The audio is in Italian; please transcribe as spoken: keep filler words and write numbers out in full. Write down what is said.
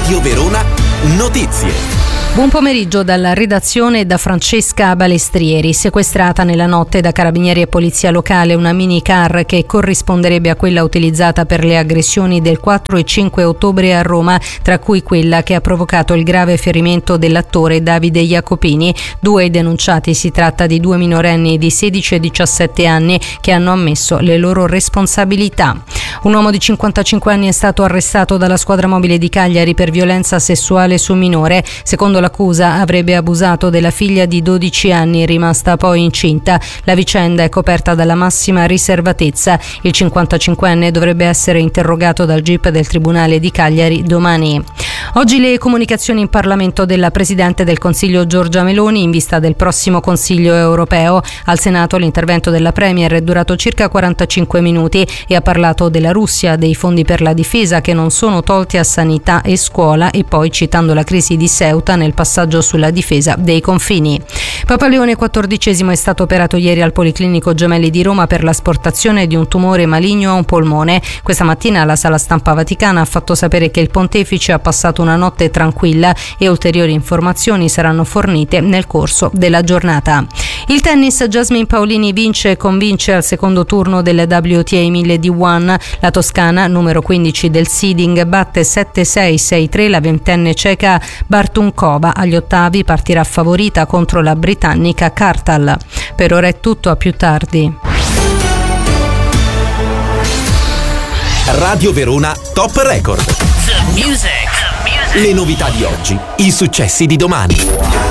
Radio Verona Notizie. Buon pomeriggio dalla redazione da Francesca Balestrieri. Sequestrata nella notte da carabinieri e polizia locale una minicar che corrisponderebbe a quella utilizzata per le aggressioni del quattro e cinque ottobre a Roma, tra cui quella che ha provocato il grave ferimento dell'attore Davide Jacopini. Due denunciati, si tratta di due minorenni di sedici e diciassette anni che hanno ammesso le loro responsabilità. Un uomo di cinquantacinque anni è stato arrestato dalla squadra mobile di Cagliari per violenza sessuale su minore. Secondo l'accusa avrebbe abusato della figlia di dodici anni, rimasta poi incinta. La vicenda è coperta dalla massima riservatezza. Il cinquantacinquenne dovrebbe essere interrogato dal G I P del Tribunale di Cagliari domani. Oggi le comunicazioni in Parlamento della Presidente del Consiglio Giorgia Meloni in vista del prossimo Consiglio europeo. Al Senato l'intervento della Premier è durato circa quarantacinque minuti e ha parlato della Russia, dei fondi per la difesa che non sono tolti a sanità e scuola e poi citando la crisi di Ceuta nel passaggio sulla difesa dei confini. Papa Leone quattordicesimo è stato operato ieri al Policlinico Gemelli di Roma per l'asportazione di un tumore maligno a un polmone. Questa mattina la Sala Stampa Vaticana ha fatto sapere che il pontefice ha passato una notte tranquilla e ulteriori informazioni saranno fornite nel corso della giornata. Il tennis, Jasmine Paolini vince e convince al secondo turno del W T A mille D uno. La toscana, numero quindici del seeding, batte sette sei sei tre la ventenne ceca Bartunkova. Agli ottavi partirà favorita contro la britannica Kartal. Per ora è tutto, a più tardi. Radio Verona Top Record. The music. The music. Le novità di oggi, i successi di domani.